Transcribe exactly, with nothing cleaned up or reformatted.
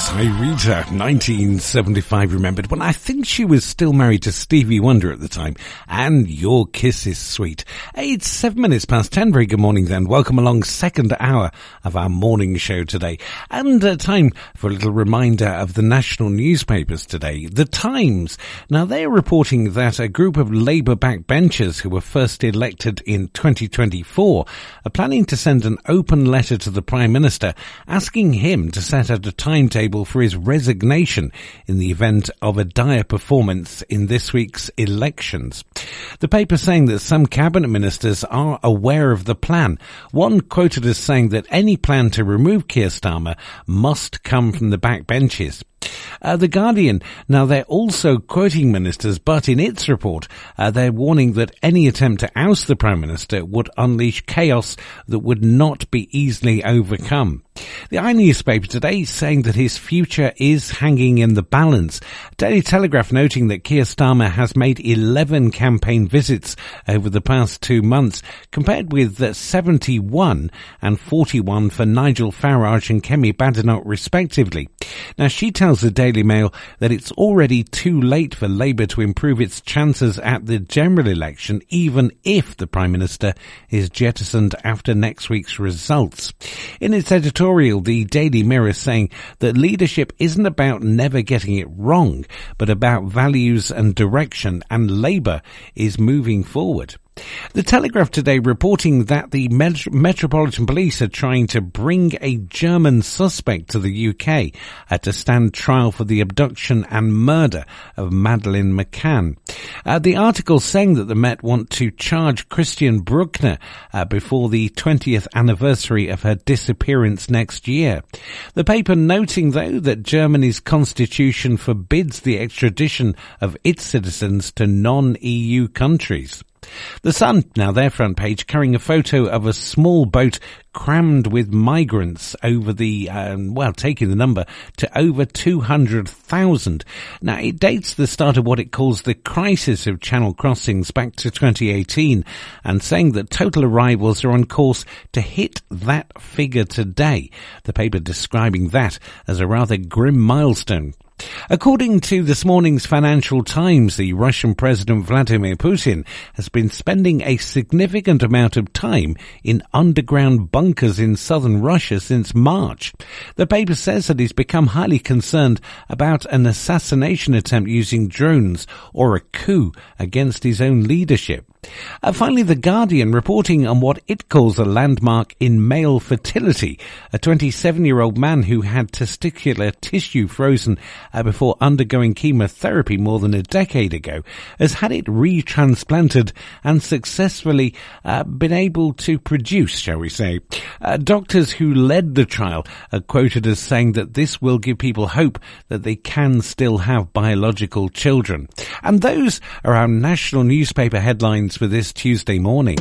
Rita, nineteen seventy-five, remembered when I think she was still married to Stevie Wonder at the time. And Your Kiss is Sweet. It's seven minutes past ten. Very good morning then. Welcome along, second hour of our morning show today. And uh, time for a little reminder of the national newspapers today. The Times. Now they're reporting that a group of Labour backbenchers who were first elected in twenty twenty-four are planning to send an open letter to the Prime Minister asking him to set out a timetable for his resignation in the event of a dire performance in this week's elections. The paper saying that some cabinet ministers are aware of the plan. One quoted as saying that any plan to remove Keir Starmer must come from the backbenches. Uh, the Guardian, now they're also quoting ministers, but in its report, uh, they're warning that any attempt to oust the Prime Minister would unleash chaos that would not be easily overcome. The I newspaper today saying that his future is hanging in the balance. Daily Telegraph noting that Keir Starmer has made eleven campaign visits over the past two months, compared with uh, seventy-one and forty-one for Nigel Farage and Kemi Badenoch respectively. Now she tells the Daily Mail that it's already too late for Labour to improve its chances at the general election, even if the Prime Minister is jettisoned after next week's results. In its editorial, the Daily Mirror saying that leadership isn't about never getting it wrong, but about values and direction, and Labour is moving forward. The Telegraph today reporting that the Met- Metropolitan Police are trying to bring a German suspect to the U K uh, to stand trial for the abduction and murder of Madeleine McCann. Uh, the article saying that the Met want to charge Christian Bruckner uh, before the twentieth anniversary of her disappearance next year. The paper noting, though, that Germany's constitution forbids the extradition of its citizens to non-E U countries. The Sun, now their front page, carrying a photo of a small boat crammed with migrants over the, um, well, taking the number to over two hundred thousand. Now, it dates the start of what it calls the crisis of channel crossings back to twenty eighteen, and saying that total arrivals are on course to hit that figure today. The paper describing that as a rather grim milestone. According to this morning's Financial Times, the Russian President Vladimir Putin has been spending a significant amount of time in underground bunkers in southern Russia since March. The paper says that he's become highly concerned about an assassination attempt using drones or a coup against his own leadership. Uh, finally, The Guardian reporting on what it calls a landmark in male fertility. A twenty-seven-year-old man who had testicular tissue frozen uh, before undergoing chemotherapy more than a decade ago has had it retransplanted and successfully uh, been able to produce, shall we say. Uh, doctors who led the trial are quoted as saying that this will give people hope that they can still have biological children. And those are our national newspaper headlines for this Tuesday morning.